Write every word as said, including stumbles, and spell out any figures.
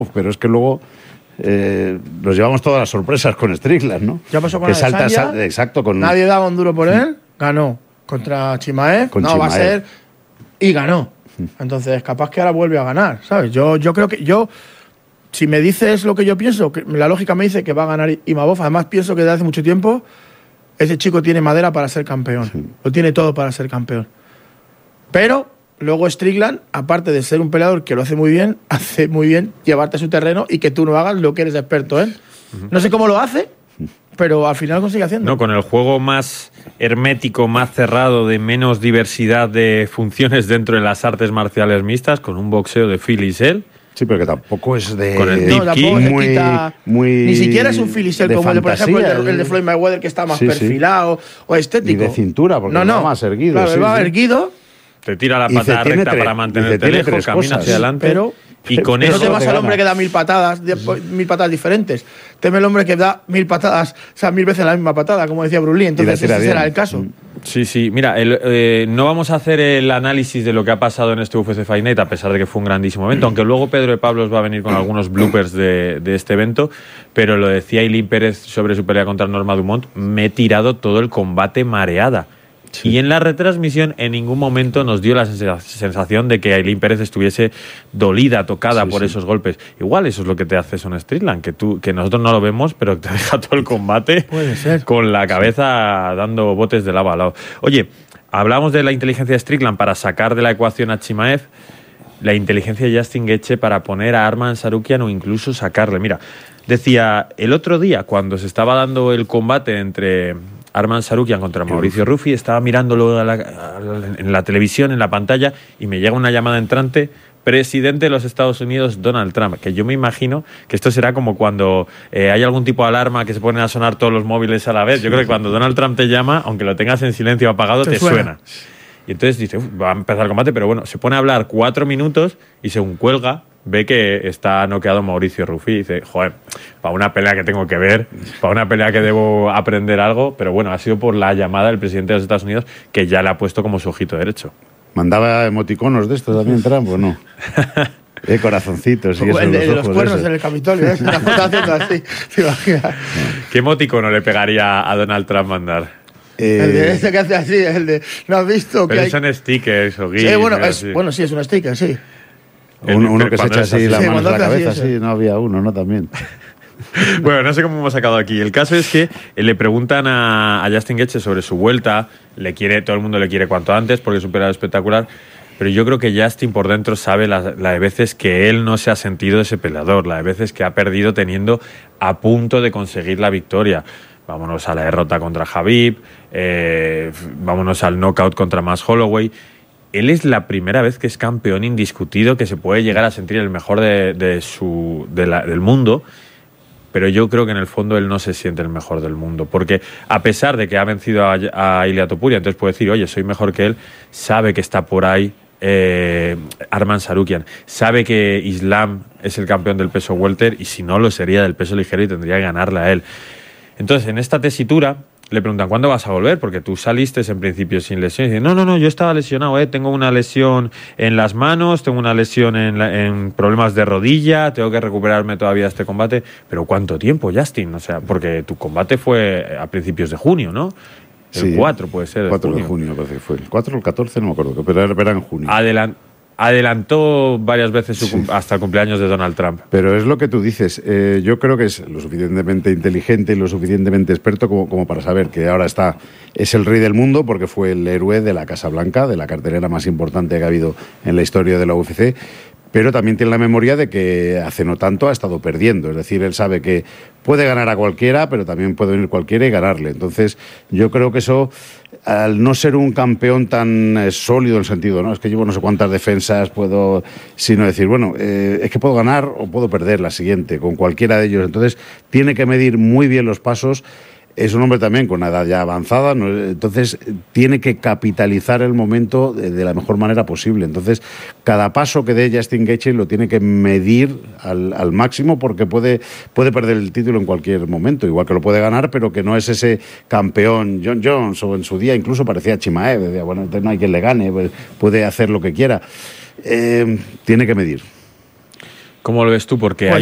pero es que luego eh, nos llevamos todas las sorpresas con Strickland, ¿no? Ya pasó con que salta, Adesanya, sal, exacto, con nadie daba un duro por él, ganó. Contra Chimaev, con no Chimaev. va a ser, y ganó. Entonces, capaz que ahora vuelve a ganar, ¿sabes? Yo, yo creo que yo, si me dices lo que yo pienso, que la lógica me dice que va a ganar Imavov. Además, pienso que desde hace mucho tiempo ese chico tiene madera para ser campeón. Sí. Lo tiene todo para ser campeón. Pero luego Strickland, aparte de ser un peleador que lo hace muy bien, hace muy bien llevarte a su terreno y que tú no hagas lo que eres experto en. Uh-huh. No sé cómo lo hace, pero al final lo consigue haciendo. No, con el juego más hermético, más cerrado, de menos diversidad de funciones dentro de las artes marciales mixtas, con un boxeo de Phil-Isel. Sí, pero que tampoco es de... Con el no, deep tampoco muy, quita, muy ni siquiera es un Phil-Isel como el de, por ejemplo, el de, el de Floyd Mayweather, que está más sí, perfilado sí. o estético. Y de cintura, porque no, no. va más erguido. Claro, sí, va sí. erguido. Te tira la patada recta para mantenerte lejos, camina hacia adelante. Pero, y con pero eso no te vas al hombre que da mil patadas, mil patadas diferentes. Teme el hombre que da mil patadas, o sea, mil veces la misma patada, como decía Bruce Lee. Entonces ese será el caso. Sí, sí. Mira, el, eh, no vamos a hacer el análisis de lo que ha pasado en este U F C Fight Night, a pesar de que fue un grandísimo evento, aunque luego Pedro de Pablos va a venir con algunos bloopers de, de este evento, pero lo decía Ailín Pérez sobre su pelea contra Norma Dumont, me he tirado todo el combate mareada. Sí. Y en la retransmisión en ningún momento nos dio la sensación de que Ailín Pérez estuviese dolida, tocada sí, por sí. esos golpes. Igual eso es lo que te hace Son Strickland, que tú, que nosotros no lo vemos, pero te deja todo el combate Puede ser. con la cabeza dando botes de lava al lado. Oye, hablamos de la inteligencia de Strickland para sacar de la ecuación a Chimaev, la inteligencia de Justin Gaethje para poner a Arman Tsarukyan o incluso sacarle. Mira, decía, el otro día cuando se estaba dando el combate entre Arman Tsarukyan contra Mauricio Ruffi, estaba mirándolo a la, a la, en la televisión, en la pantalla, y me llega una llamada entrante, presidente de los Estados Unidos, Donald Trump, que yo me imagino que esto será como cuando eh, hay algún tipo de alarma que se ponen a sonar todos los móviles a la vez. Yo creo que cuando Donald Trump te llama, aunque lo tengas en silencio o apagado, te, te suena. suena. Y entonces dice, va a empezar el combate, pero bueno, se pone a hablar cuatro minutos y según cuelga, ve que está noqueado Mauricio Ruffi y dice, joder, para una pelea que tengo que ver, para una pelea que debo aprender algo, pero bueno, ha sido por la llamada del presidente de los Estados Unidos que ya le ha puesto como su ojito derecho. ¿Mandaba emoticonos de estos también Trump o no? Eh, corazoncitos y eso. El de, los, de los cuernos ese. En el Capitolio, ¿eh? Una foto haciendo así, ¿te imaginas? ¿Qué emoticono le pegaría a Donald Trump mandar? Eh, el de este que hace así, el de, ¿no has visto? Pero que son hay... stickers o gifs. Sí, bueno, es, bueno, sí, es un sticker, sí. Uno, uno que se echa así, así la sí, mano en la cabeza, así, sí, no había uno, ¿no? También. Bueno, no sé cómo hemos sacado aquí. El caso es que le preguntan a, a Justin Gaethje sobre su vuelta. Le quiere, todo el mundo le quiere cuanto antes porque es un peleador espectacular. Pero yo creo que Justin por dentro sabe la, la de veces que él no se ha sentido ese peleador, la de veces que ha perdido teniendo a punto de conseguir la victoria. Vámonos a la derrota contra Khabib, eh, vámonos al knockout contra Max Holloway. Él es la primera vez que es campeón indiscutido, que se puede llegar a sentir el mejor de, de su, de la, del mundo, pero yo creo que en el fondo él no se siente el mejor del mundo, porque a pesar de que ha vencido a, a Ilia Topuria, entonces puede decir, oye, soy mejor que él, sabe que está por ahí eh, Arman Tsarukyan, sabe que Islam es el campeón del peso welter y si no lo sería del peso ligero y tendría que ganarle a él. Entonces, en esta tesitura le preguntan, ¿cuándo vas a volver? Porque tú saliste en principio sin lesión. Y dice, no, no, no, yo estaba lesionado, ¿eh? Tengo una lesión en las manos, tengo una lesión en, la, en problemas de rodilla, tengo que recuperarme todavía de este combate. Pero ¿cuánto tiempo, Justin? O sea, porque tu combate fue a principios de junio, ¿no? El sí, cuatro puede ser. El cuatro de junio, parece que fue. El cuatro o el catorce, no me acuerdo, pero era en junio. Adelante. Adelantó varias veces su, sí. hasta el cumpleaños de Donald Trump. Pero es lo que tú dices. Eh, yo creo que es lo suficientemente inteligente y lo suficientemente experto como, como para saber que ahora está es el rey del mundo porque fue el héroe de la Casa Blanca, de la cartelera más importante que ha habido en la historia de la U F C. Pero también tiene la memoria de que hace no tanto ha estado perdiendo. Es decir, él sabe que puede ganar a cualquiera, pero también puede venir cualquiera y ganarle. Entonces, yo creo que eso, al no ser un campeón tan eh, sólido en el sentido, ¿no? Es que llevo no sé cuántas defensas, puedo... Sino decir, bueno, eh, es que puedo ganar o puedo perder la siguiente, con cualquiera de ellos. Entonces, tiene que medir muy bien los pasos. Es un hombre también con una edad ya avanzada, ¿no? Entonces tiene que capitalizar el momento de, de la mejor manera posible. Entonces, cada paso que dé Justin Gaethje lo tiene que medir al, al máximo porque puede, puede perder el título en cualquier momento, igual que lo puede ganar, pero que no es ese campeón John Jones o en su día incluso parecía Chimaev, decía, bueno, no hay quien le gane, puede hacer lo que quiera. Eh, tiene que medir. ¿Cómo lo ves tú? Porque Pues